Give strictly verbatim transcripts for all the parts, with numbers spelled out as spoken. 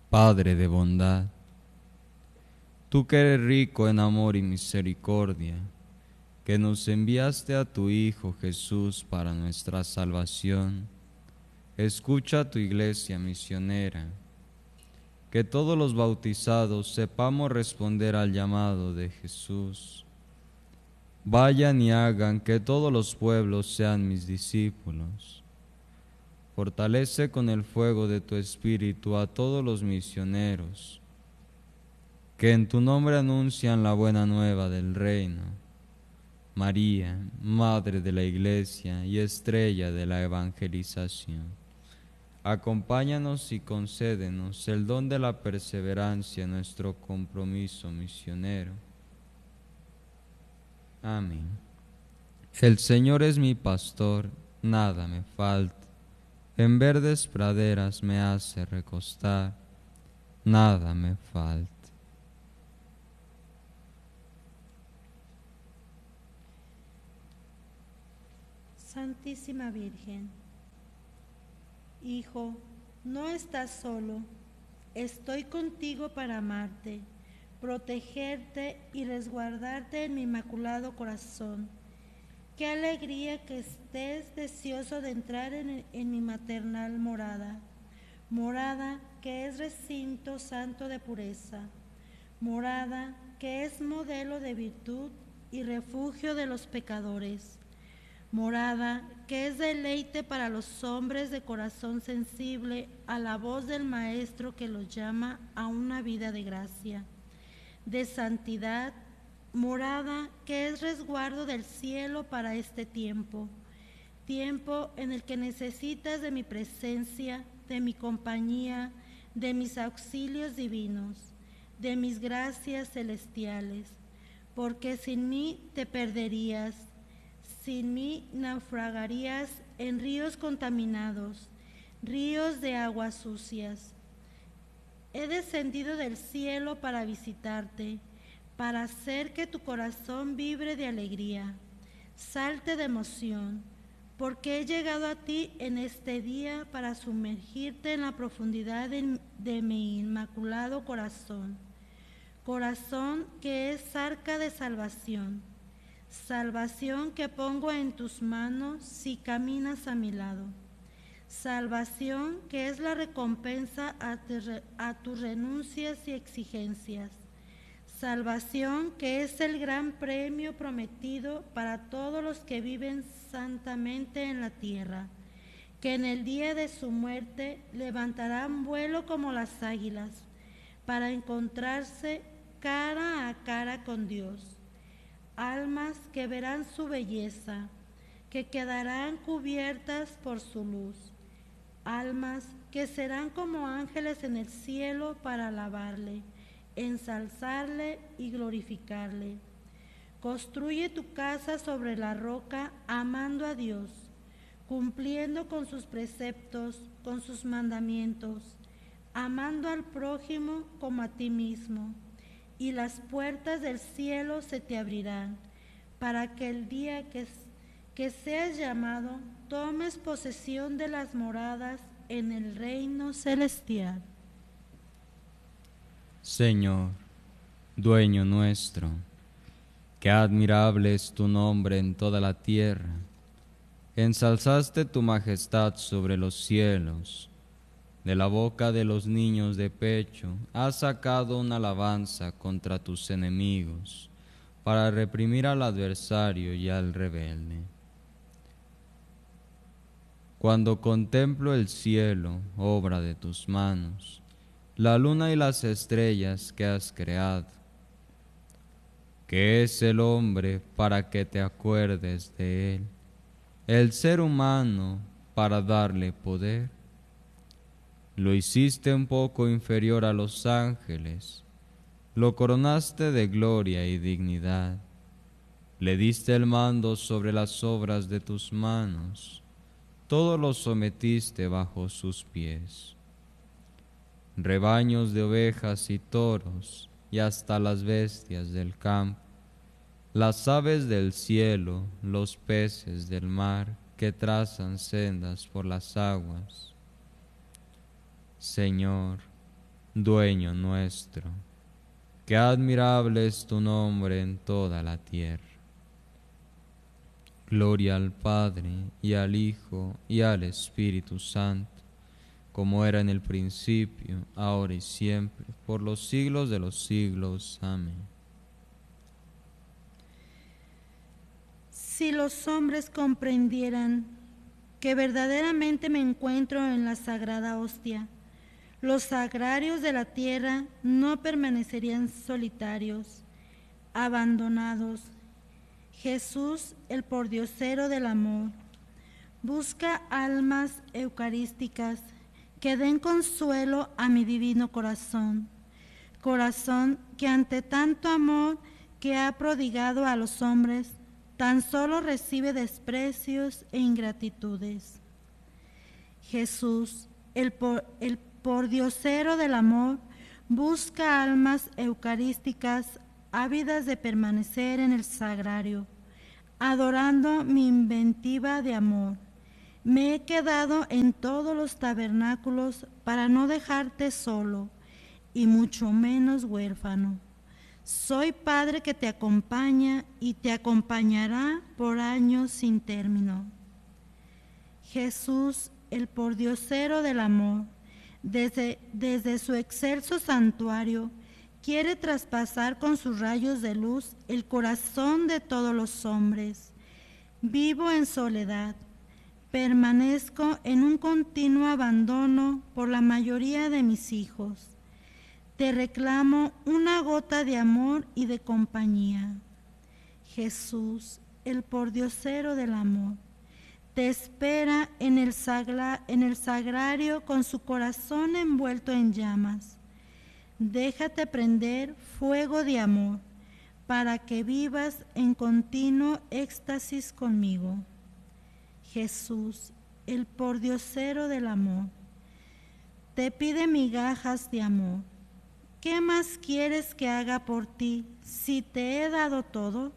Padre de bondad, tú que eres rico en amor y misericordia, que nos enviaste a tu Hijo Jesús para nuestra salvación, escucha a tu iglesia misionera, que todos los bautizados sepamos responder al llamado de Jesús. Vayan y hagan que todos los pueblos sean mis discípulos. Fortalece con el fuego de tu espíritu a todos los misioneros, que en tu nombre anuncian la buena nueva del reino. María, Madre de la Iglesia y estrella de la evangelización, acompáñanos y concédenos el don de la perseverancia en nuestro compromiso misionero. Amén. El Señor es mi pastor, nada me falta. En verdes praderas me hace recostar, nada me falta. Santísima Virgen, Hijo, no estás solo, estoy contigo para amarte, protegerte y resguardarte en mi inmaculado corazón. Qué alegría que estés deseoso de entrar en, en mi maternal morada, morada que es recinto santo de pureza, morada que es modelo de virtud y refugio de los pecadores, morada que es deleite para los hombres de corazón sensible a la voz del Maestro que los llama a una vida de gracia, de santidad, morada que es resguardo del cielo para este tiempo, tiempo en el que necesitas de mi presencia, de mi compañía, de mis auxilios divinos, de mis gracias celestiales, porque sin mí te perderías, sin mí naufragarías en ríos contaminados, ríos de aguas sucias. He descendido del cielo para visitarte, para hacer que tu corazón vibre de alegría, salte de emoción, porque he llegado a ti en este día para sumergirte en la profundidad de, de mi inmaculado corazón, corazón que es arca de salvación, salvación que pongo en tus manos si caminas a mi lado, salvación que es la recompensa a, te, a tus renuncias y exigencias, salvación que es el gran premio prometido para todos los que viven santamente en la tierra, que en el día de su muerte levantarán vuelo como las águilas, para encontrarse cara a cara con Dios. Almas que verán su belleza, que quedarán cubiertas por su luz, almas que serán como ángeles en el cielo para alabarle, ensalzarle y glorificarle. Construye tu casa sobre la roca amando a Dios, cumpliendo con sus preceptos, con sus mandamientos, amando al prójimo como a ti mismo, y las puertas del cielo se te abrirán, para que el día que, que seas llamado, tomes posesión de las moradas en el reino celestial. Señor, dueño nuestro, qué admirable es tu nombre en toda la tierra. Ensalzaste tu majestad sobre los cielos. De la boca de los niños de pecho has sacado una alabanza contra tus enemigos, para reprimir al adversario y al rebelde. Cuando contemplo el cielo, obra de tus manos, la luna y las estrellas que has creado, ¿qué es el hombre para que te acuerdes de él? El ser humano para darle poder. Lo hiciste un poco inferior a los ángeles, lo coronaste de gloria y dignidad, le diste el mando sobre las obras de tus manos, todo lo sometiste bajo sus pies. Rebaños de ovejas y toros, y hasta las bestias del campo, las aves del cielo, los peces del mar que trazan sendas por las aguas. Señor, dueño nuestro. Qué admirable es tu nombre en toda la tierra. Gloria al Padre, y al Hijo, y al Espíritu Santo, como era en el principio, ahora y siempre, por los siglos de los siglos. Amén. Si los hombres comprendieran que verdaderamente me encuentro en la sagrada hostia, los sagrarios de la tierra no permanecerían solitarios, abandonados. Jesús, el pordiosero del amor, busca almas eucarísticas que den consuelo a mi divino corazón, corazón que ante tanto amor que ha prodigado a los hombres, tan solo recibe desprecios e ingratitudes. Jesús, el, por, el pordiosero del amor, busca almas eucarísticas ávidas de permanecer en el sagrario, adorando mi inventiva de amor. Me he quedado en todos los tabernáculos para no dejarte solo, y mucho menos huérfano. Soy Padre que te acompaña y te acompañará por años sin término. Jesús, el pordiosero del amor, desde, desde su excelso santuario, quiere traspasar con sus rayos de luz el corazón de todos los hombres. Vivo en soledad, permanezco en un continuo abandono por la mayoría de mis hijos. Te reclamo una gota de amor y de compañía. Jesús, el pordiosero del amor, te espera en el, sagra, en el sagrario con su corazón envuelto en llamas. Déjate prender fuego de amor para que vivas en continuo éxtasis conmigo. Jesús, el pordiosero del amor, te pide migajas de amor. ¿Qué más quieres que haga por ti si te he dado todo?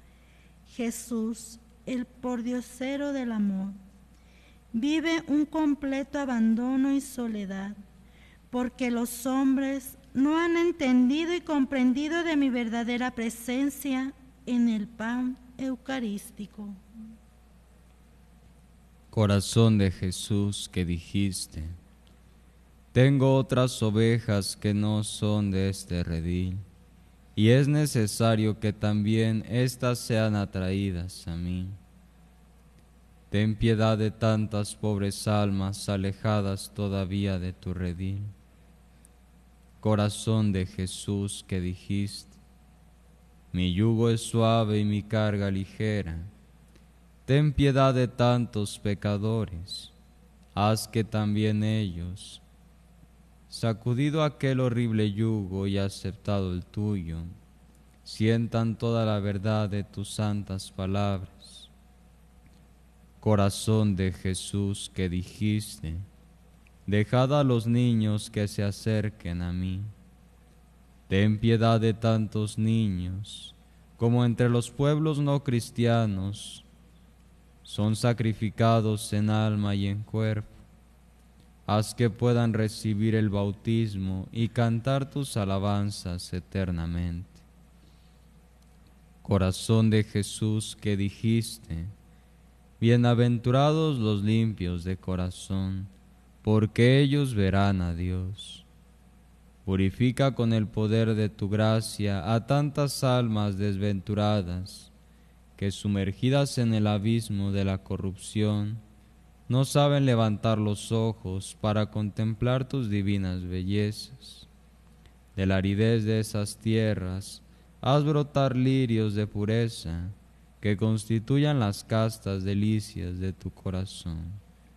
Jesús, el pordiosero del amor, vive un completo abandono y soledad, porque los hombres no han entendido y comprendido de mi verdadera presencia en el pan eucarístico. Corazón de Jesús, que dijiste: tengo otras ovejas que no son de este redil, y es necesario que también éstas sean atraídas a mí. Ten piedad de tantas pobres almas alejadas todavía de tu redil. Corazón de Jesús, que dijiste: mi yugo es suave y mi carga ligera. Ten piedad de tantos pecadores, haz que también ellos, sacudido aquel horrible yugo y aceptado el tuyo, sientan toda la verdad de tus santas palabras. Corazón de Jesús, que dijiste: dejad a los niños que se acerquen a mí. Ten piedad de tantos niños, como entre los pueblos no cristianos son sacrificados en alma y en cuerpo. Haz que puedan recibir el bautismo y cantar tus alabanzas eternamente. Corazón de Jesús, que dijiste: bienaventurados los limpios de corazón, porque ellos verán a Dios. Purifica con el poder de tu gracia a tantas almas desventuradas, que sumergidas en el abismo de la corrupción, no saben levantar los ojos para contemplar tus divinas bellezas. De la aridez de esas tierras, haz brotar lirios de pureza, que constituyan las castas delicias de tu corazón.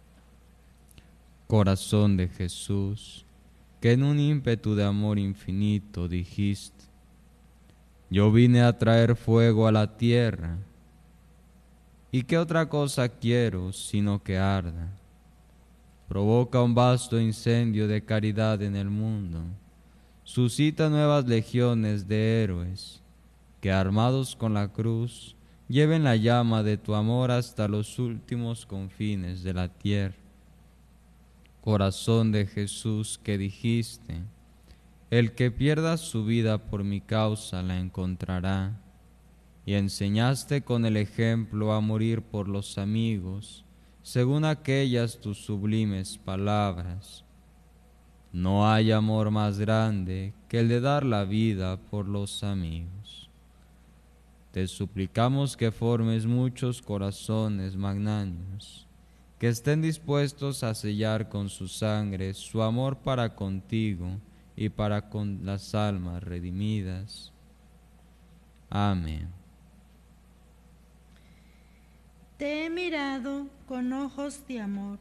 Corazón de Jesús, que en un ímpetu de amor infinito dijiste: yo vine a traer fuego a la tierra, ¿y qué otra cosa quiero sino que arda? Provoca un vasto incendio de caridad en el mundo, suscita nuevas legiones de héroes, que armados con la cruz, lleven la llama de tu amor hasta los últimos confines de la tierra. Corazón de Jesús, que dijiste: El que pierda su vida por mi causa la encontrará, y enseñaste con el ejemplo a morir por los amigos, según aquellas tus sublimes palabras. No hay amor más grande que el de dar la vida por los amigos. Te suplicamos que formes muchos corazones magnánimos, que estén dispuestos a sellar con su sangre su amor para contigo y para con las almas redimidas. Amén. Te he mirado con ojos de amor.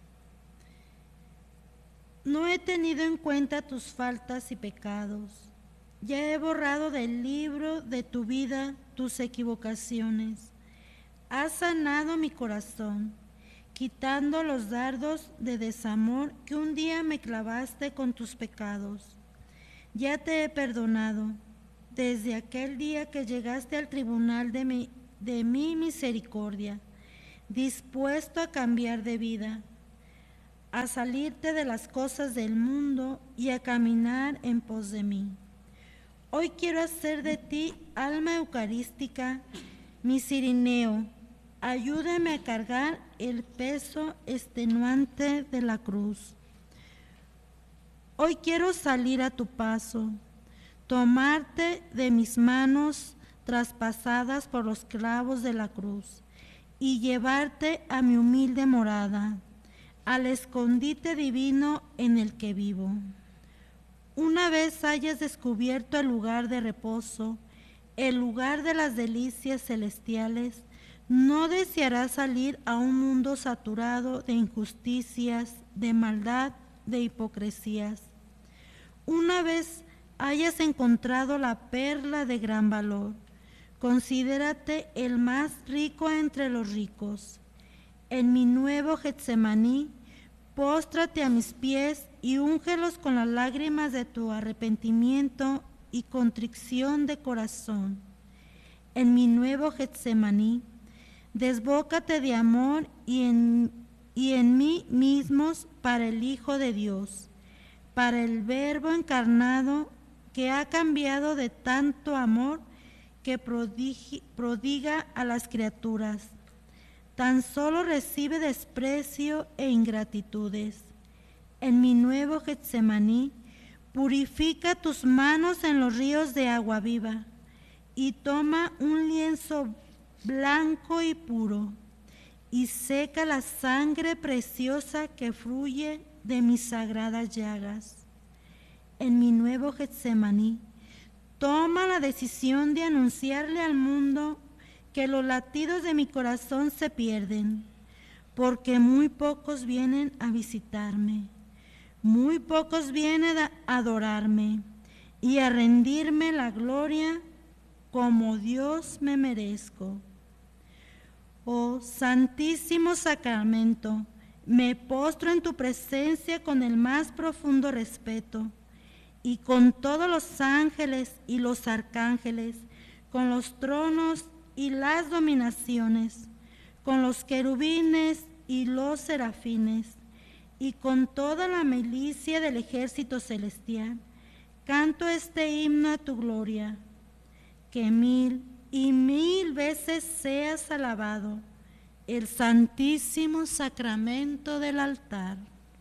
No he tenido en cuenta tus faltas y pecados. Ya he borrado del libro de tu vida tus equivocaciones. Has sanado mi corazón, quitando los dardos de desamor que un día me clavaste con tus pecados. Ya te he perdonado desde aquel día que llegaste al tribunal de mi, de mi misericordia, dispuesto a cambiar de vida, a salirte de las cosas del mundo y a caminar en pos de mí. Hoy quiero hacer de ti, alma eucarística, mi Cirineo. Ayúdame a cargar el peso extenuante de la cruz. Hoy quiero salir a tu paso, tomarte de mis manos traspasadas por los clavos de la cruz y llevarte a mi humilde morada, al escondite divino en el que vivo. Una vez hayas descubierto el lugar de reposo, el lugar de las delicias celestiales, no desearás salir a un mundo saturado de injusticias, de maldad, de hipocresías. Una vez hayas encontrado la perla de gran valor, considérate el más rico entre los ricos. En mi nuevo Getsemaní, póstrate a mis pies y úngelos con las lágrimas de tu arrepentimiento y contrición de corazón. En mi nuevo Getsemaní, desbócate de amor y en, y en mí mismos para el Hijo de Dios, para el Verbo encarnado que ha cambiado de tanto amor que prodigi, prodiga a las criaturas. Tan solo recibe desprecio e ingratitudes. En mi nuevo Getsemaní, purifica tus manos en los ríos de agua viva y toma un lienzo blanco y puro y seca la sangre preciosa que fluye de mis sagradas llagas. En mi nuevo Getsemaní, toma la decisión de anunciarle al mundo que los latidos de mi corazón se pierden, porque muy pocos vienen a visitarme, muy pocos vienen a adorarme y a rendirme la gloria como Dios me merezco. Oh Santísimo Sacramento, me postro en tu presencia con el más profundo respeto y con todos los ángeles y los arcángeles, con los tronos y las dominaciones, con los querubines y los serafines, y con toda la milicia del ejército celestial, canto este himno a tu gloria. Que mil y mil veces seas alabado, el Santísimo Sacramento del altar.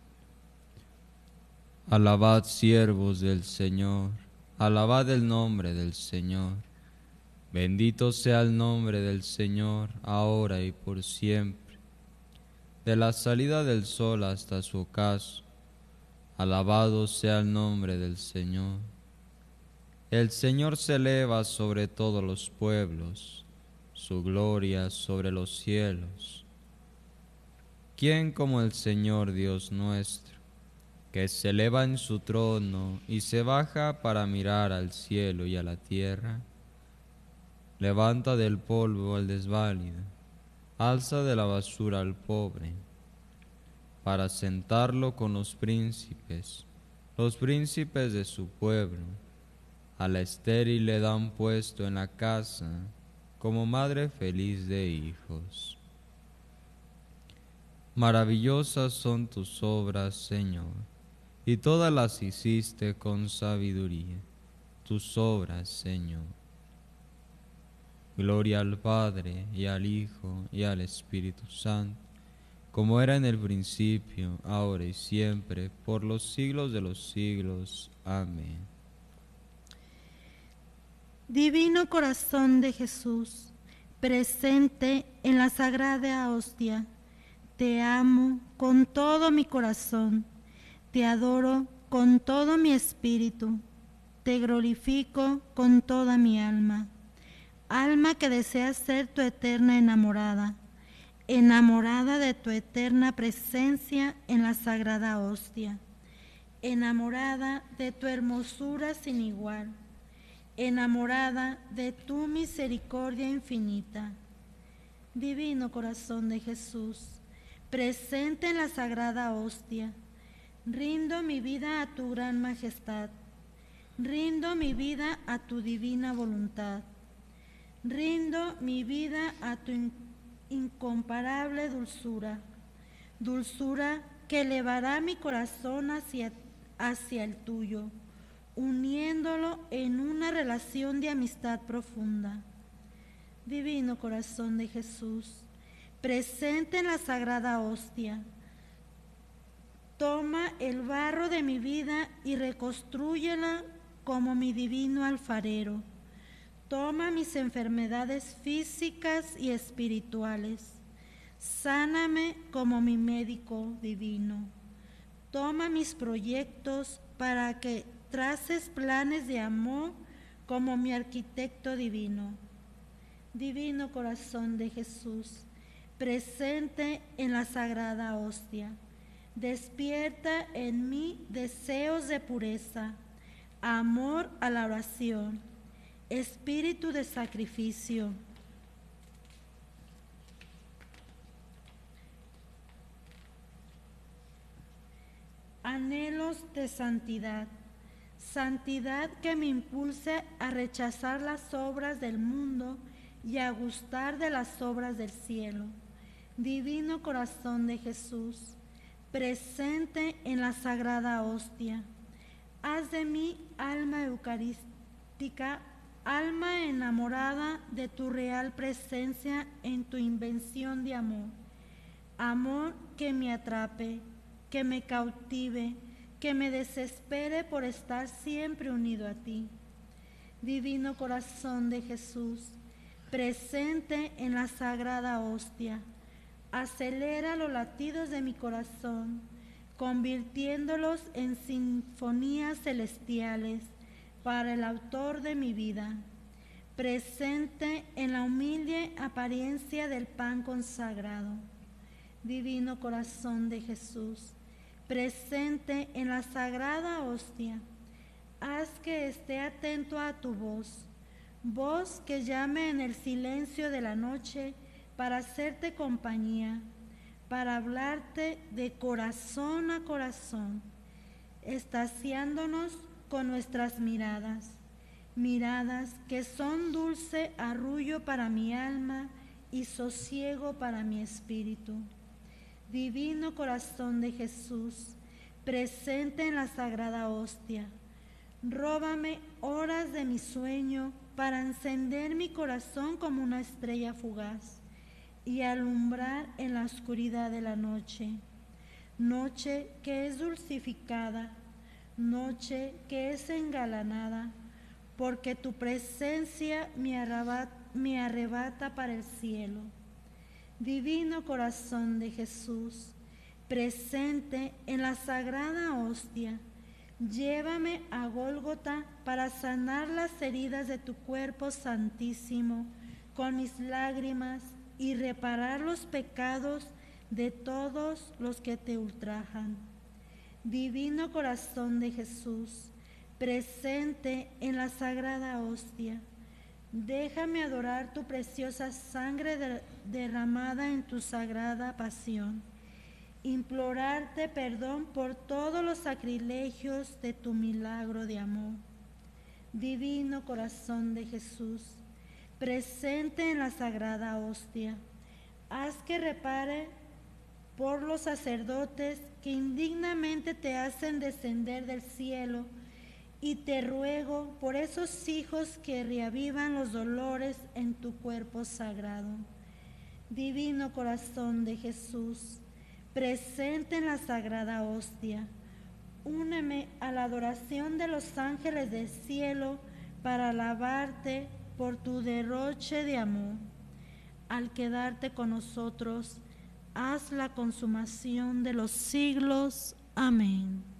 Alabad, siervos del Señor, alabad el nombre del Señor. Bendito sea el nombre del Señor, ahora y por siempre. De la salida del sol hasta su ocaso, alabado sea el nombre del Señor. El Señor se eleva sobre todos los pueblos, su gloria sobre los cielos. ¿Quién como el Señor Dios nuestro, que se eleva en su trono y se baja para mirar al cielo y a la tierra? Levanta del polvo al desválido, alza de la basura al pobre, para sentarlo con los príncipes, los príncipes de su pueblo. A la estéril le dan puesto en la casa, como madre feliz de hijos. Maravillosas son tus obras, Señor, y todas las hiciste con sabiduría, tus obras, Señor. Gloria al Padre, y al Hijo, y al Espíritu Santo, como era en el principio, ahora y siempre, por los siglos de los siglos. Amén. Divino Corazón de Jesús, presente en la Sagrada Hostia, te amo con todo mi corazón, te adoro con todo mi espíritu, te glorifico con toda mi alma. Alma que desea ser tu eterna enamorada, enamorada de tu eterna presencia en la Sagrada Hostia, enamorada de tu hermosura sin igual, enamorada de tu misericordia infinita. Divino Corazón de Jesús, presente en la Sagrada Hostia, rindo mi vida a tu gran majestad, rindo mi vida a tu divina voluntad, rindo mi vida a tu in- incomparable dulzura, dulzura que elevará mi corazón hacia, hacia el tuyo, uniéndolo en una relación de amistad profunda. Divino Corazón de Jesús, presente en la Sagrada Hostia, toma el barro de mi vida y reconstrúyela como mi divino alfarero. Toma mis enfermedades físicas y espirituales. Sáname como mi médico divino. Toma mis proyectos para que traces planes de amor como mi arquitecto divino. Divino Corazón de Jesús, presente en la Sagrada Hostia, despierta en mí deseos de pureza, amor a la oración, espíritu de sacrificio. Anhelos de santidad, santidad que me impulse a rechazar las obras del mundo y a gustar de las obras del cielo. Divino Corazón de Jesús, presente en la Sagrada Hostia, haz de mí alma eucarística, alma enamorada de tu real presencia en tu invención de amor. Amor que me atrape, que me cautive, que me desespere por estar siempre unido a ti. Divino Corazón de Jesús, presente en la Sagrada Hostia, acelera los latidos de mi corazón, convirtiéndolos en sinfonías celestiales para el autor de mi vida, presente en la humilde apariencia del pan consagrado. Divino Corazón de Jesús, presente en la Sagrada Hostia, haz que esté atento a tu voz, voz que llame en el silencio de la noche para hacerte compañía, para hablarte de corazón a corazón, extasiándonos con nuestras miradas, miradas que son dulce arrullo para mi alma y sosiego para mi espíritu. Divino Corazón de Jesús, presente en la Sagrada Hostia, róbame horas de mi sueño para encender mi corazón como una estrella fugaz y alumbrar en la oscuridad de la noche, noche que es dulcificada, noche que es engalanada, porque tu presencia me arrebata, me arrebata para el cielo. Divino Corazón de Jesús, presente en la Sagrada Hostia, llévame a Gólgota para sanar las heridas de tu cuerpo santísimo con mis lágrimas y reparar los pecados de todos los que te ultrajan. Divino Corazón de Jesús, presente en la Sagrada Hostia, déjame adorar tu preciosa sangre de- derramada en tu sagrada pasión, implorarte perdón por todos los sacrilegios de tu milagro de amor. Divino Corazón de Jesús, presente en la Sagrada Hostia, haz que repare por los sacerdotes que indignamente te hacen descender del cielo, y te ruego por esos hijos que reavivan los dolores en tu cuerpo sagrado. Divino corazón de Jesús, presente en la sagrada hostia, úneme a la adoración de los ángeles del cielo para alabarte por tu derroche de amor. Al quedarte con nosotros, haz la consumación de los siglos. Amén.